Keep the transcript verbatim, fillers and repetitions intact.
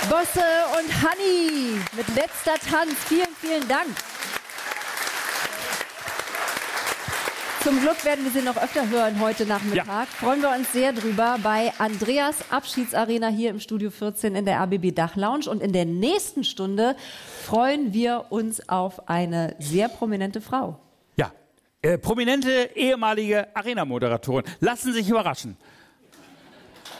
Bosse und Hanni mit letzter Tanz. Vielen, vielen Dank. Zum Glück werden wir sie noch öfter hören heute Nachmittag. Ja. Freuen wir uns sehr drüber bei Andreas Abschiedsarena hier im Studio vierzehn in der A B B Dachlounge. Und in der nächsten Stunde freuen wir uns auf eine sehr prominente Frau. Ja, äh, prominente ehemalige Arena-Moderatorin. Lassen Sie sich überraschen.